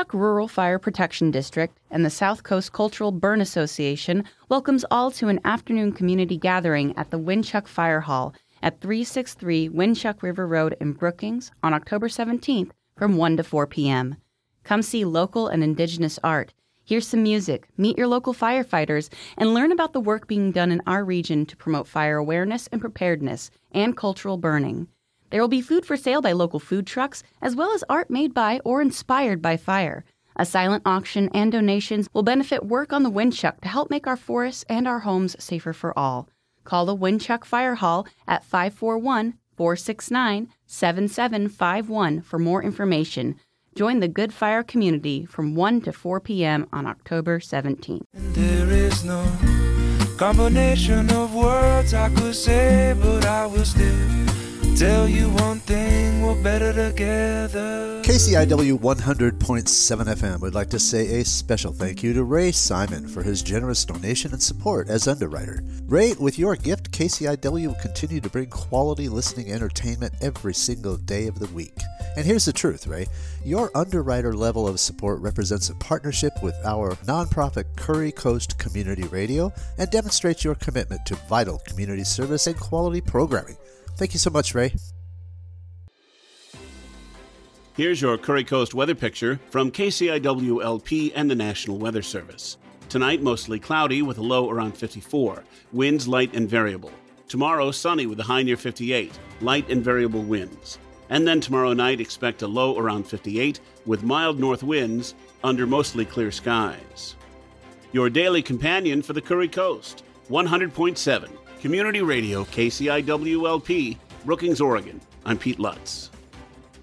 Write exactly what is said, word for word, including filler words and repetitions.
Winchuck Rural Fire Protection District and the South Coast Cultural Burn Association welcomes all to an afternoon community gathering at the Winchuck Fire Hall at three sixty-three Winchuck River Road in Brookings on October seventeenth from one to four p.m. Come see local and indigenous art, hear some music, meet your local firefighters, and learn about the work being done in our region to promote fire awareness and preparedness and cultural burning. There will be food for sale by local food trucks, as well as art made by or inspired by fire. A silent auction and donations will benefit work on the Winchuck to help make our forests and our homes safer for all. Call the Winchuck Fire Hall at five four one, four six nine, seven seven five one for more information. Join the Good Fire community from one to four p.m. on October seventeenth. There is no combination of words I could say, but I will still tell you one thing, we're better together. K C I W one hundred point seven F M would like to say a special thank you to Ray Simon for his generous donation and support as underwriter. Ray, with your gift, K C I W will continue to bring quality listening entertainment every single day of the week. And here's the truth, Ray. Your underwriter level of support represents a partnership with our nonprofit Curry Coast Community Radio and demonstrates your commitment to vital community service and quality programming. Thank you so much, Ray. Here's your Curry Coast weather picture from K C I W L P and the National Weather Service. Tonight, mostly cloudy with a low around fifty-four. Winds light and variable. Tomorrow, sunny with a high near fifty-eight. Light and variable winds. And then tomorrow night, expect a low around fifty-eight with mild north winds under mostly clear skies. Your daily companion for the Curry Coast, one hundred point seven. Community Radio, K C I W L P, Brookings, Oregon. I'm Pete Lutz.